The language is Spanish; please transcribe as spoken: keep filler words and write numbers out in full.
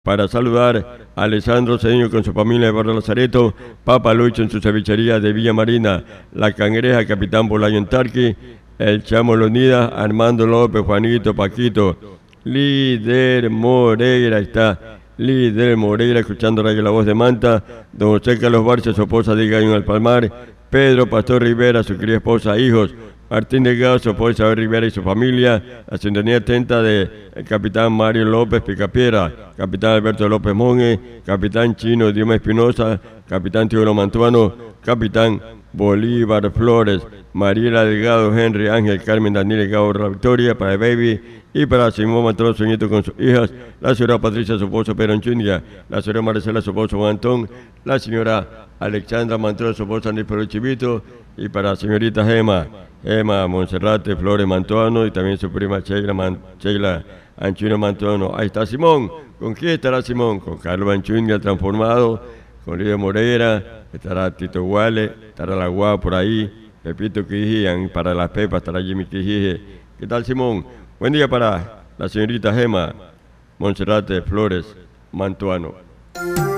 Para saludar a Alessandro Cedeño con su familia de Barrio Lazareto, Papa Lucho en su cevichería de Villa Marina, La Cangreja, Capitán Bolaño en Tarqui, El Chamo Lonida, Armando López, Juanito, Paquito, Líder Moreira, está Líder Moreira escuchando Radio La Voz de Manta, Don José Carlos Barcia, su esposa de Gallo en el Palmar, Pedro Pastor Rivera, su querida esposa, hijos, Martín Delgado, su esposa Isabel Rivera y su familia, la sintonía atenta de el capitán Mario López Picapiedra, capitán Alberto López Monge, capitán Chino Dioma Espinosa, capitán Teodoro Mantuano, capitán Bolívar Flores, Mariela Delgado, Henry Ángel, Carmen Daniel Delgado, La Victoria, para el Baby y para Simón Mantuano, su nieto con sus hijas, la señora Patricia, su esposo Pedro Anchunia, la señora Marcela, su esposo Juan Antón, la señora Alexandra Mantuano, su esposo Andrés Pedro Chivito, y para la señorita Gema, Emma Monserrate Flores Mantuano y también su prima Sheila, Man, Sheila Anchunia Mantuano. Ahí está Simón. ¿Con quién estará Simón? Con Carlos Anchunia transformado, con Lidia Moreira, estará Tito Guale, estará la Guá por ahí, Pepito Quijian, para las Pepas estará Jimmy Quijije. ¿Qué tal Simón? Buen día para la señorita Gema Monserrate Flores Mantuano.